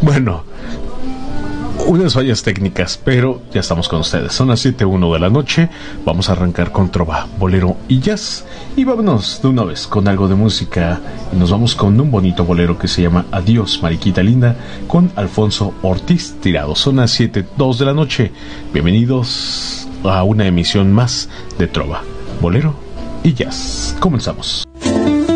Bueno, unas fallas técnicas, pero ya estamos con ustedes. Son las 7:01 de la noche. Vamos a arrancar con trova, bolero y jazz. Y vámonos de una vez con algo de música. Y nos vamos con un bonito bolero que se llama Adiós, Mariquita Linda, con Alfonso Ortiz Tirado. Son las 7:02 de la noche. Bienvenidos a una emisión más de trova, bolero y jazz. Comenzamos.